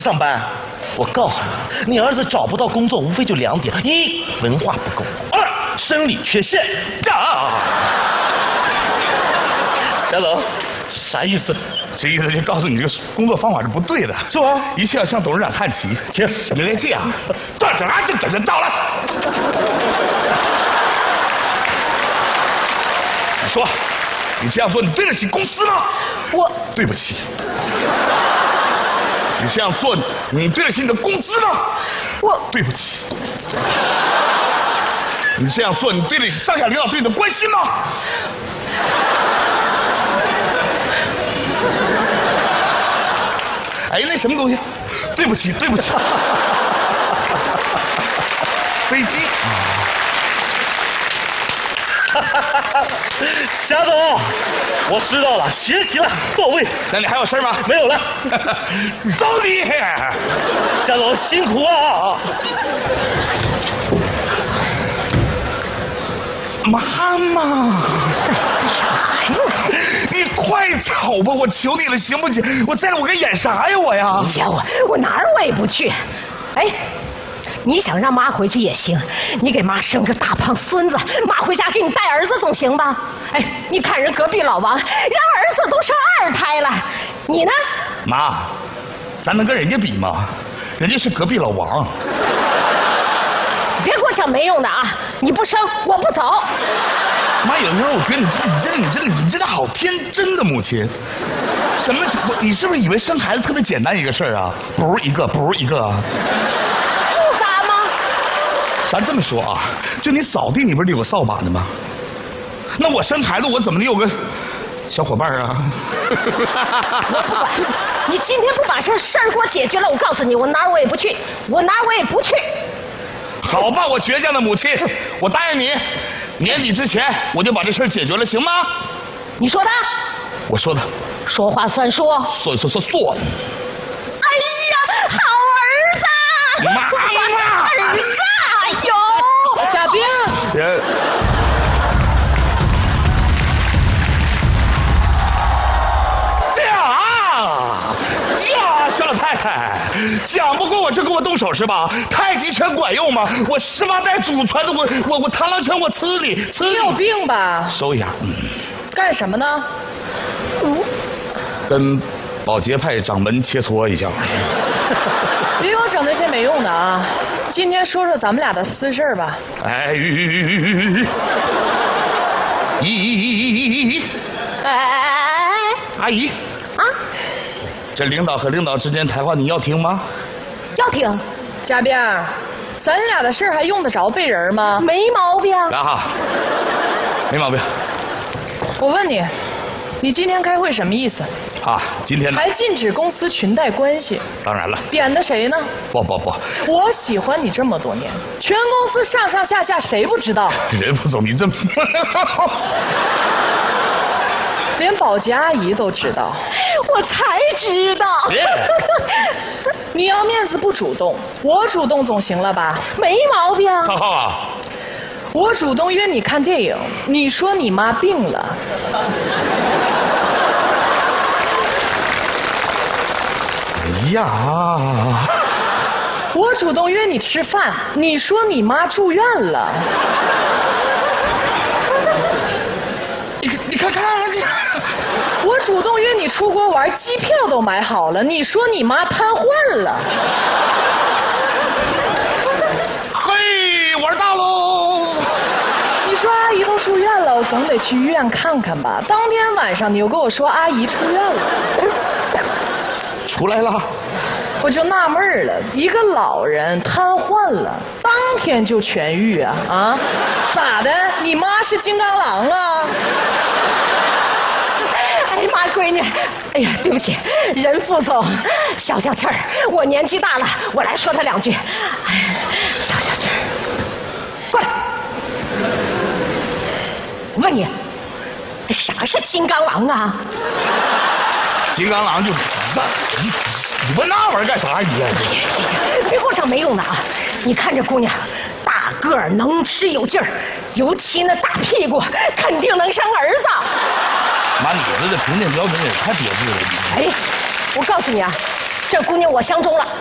上班。我告诉你，你儿子找不到工作，无非就2点：一，文化不够；二，生理缺陷。贾总，啥意思？ 这意思就告诉你这个工作方法是不对的， 是吧？ 一切要向董事长看齐。 行， 你别这样，这招了。你说，你这样做，你对得起公司吗？ 我对不起。你这样做，你对得起你的工资吗？ 我对不起。你这样做，你对得起上下领导对你的关心吗？哎，那什么东西？对不起，对不起。飞机。 贾总，我知道了，学习了，到位。 那你还有事吗？ 没有了。 走你！ 贾总辛苦啊！ 妈妈，你快走吧，我求你了，行不行？我该演啥呀，我呀？ 哎呀，我哪儿我也不去。哎，你想让妈回去也行，你给妈生个大胖孙子，妈回家给你带儿子总行吧？哎，你看人隔壁老王，人儿子都生2胎了，你呢？ 妈，咱能跟人家比吗？人家是隔壁老王。 别给我整没用的啊！你不生，我不走。 妈，有的时候我觉得你真的好天真的母亲。什么？你是不是以为生孩子特别简单一个事儿啊？不是一个啊。 复杂吗？ 咱这么说啊，就你扫地，你不是有个扫把的吗？那我生孩子，我怎么能有个小伙伴啊？ 我不管，你今天不把事儿给我解决了，我告诉你，我哪儿我也不去， 好吧，我倔强的母亲，我答应你，年底之前我就把这事儿解决了，行吗？ 你说的？ 我说的。 说话算数。 说。 哎呀，好儿子！ 妈妈， 儿子！哎呦， 贾冰。 小老太太，讲不过我就给我动手是吧？太极拳管用吗？我18代祖传的，我螳螂拳我吃你。 你有病吧？ 收一下。 干什么呢？ 跟保洁派掌门切磋一下。 别给我整那些没用的啊！今天说说咱们俩的私事吧。 哎，阿姨啊， 这领导和领导之间谈话你要听吗？ 要听。 嘉宾，咱俩的事儿还用得着背人吗？ 没毛病。 来哈，没毛病。 我问你，你今天开会什么意思？ 啊，今天还禁止公司裙带关系。 当然了。 点的谁呢？ 不， 我喜欢你这么多年，全公司上上下下谁不知道？ 人不走，你这么连保洁阿姨都知道。 我才知道。 你要面子不主动，我主动总行了吧？ 没毛病。 浩浩啊， 我主动约你看电影，你说你妈病了。 哎呀， 我主动约你吃饭，你说你妈住院了。 你看看。 我主动约你出国玩，机票都买好了，你说你妈瘫痪了。 嘿，玩大喽！ 你说阿姨都住院了，我总得去医院看看吧。当天晚上你又跟我说阿姨出院了， 出来了， 我就纳闷了，一个老人瘫痪了，当天就痊愈啊？啊，咋的？你妈是金刚狼啊？ 哎呀妈，闺女，哎呀，对不起，任副总，消消气儿，我年纪大了，我来说他2句。哎，消消气儿，过来。我问你，啥是金刚狼啊？ 金刚狼就，你问那玩意儿干啥？你别给我整没用的啊！你看这姑娘，大个儿，能吃有劲儿，尤其那大屁股，肯定能生儿子。 妈，你这评定标准也太别致了。 哎，我告诉你啊， 这姑娘我相中了。